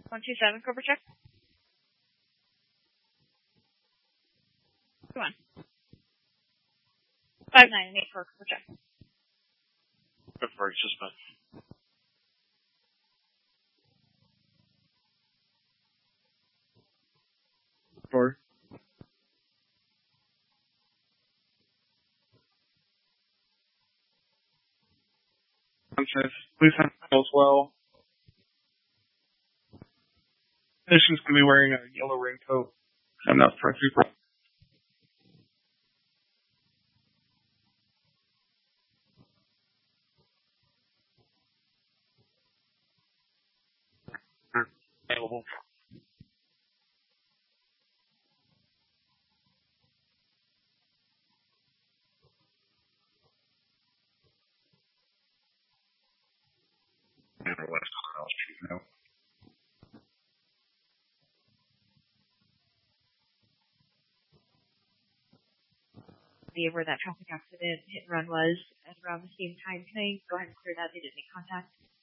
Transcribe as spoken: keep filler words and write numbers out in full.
one two seven, Cobra check. Come on. five nine and eight four, Cobra check. Good for suspect. Four. Says, please send as well. Patient's going to be wearing a yellow raincoat. I'm not for super. Available. West Cross Street now. Where that traffic accident hit and run was at around the same time. Can I go ahead and clear that? They didn't make contact.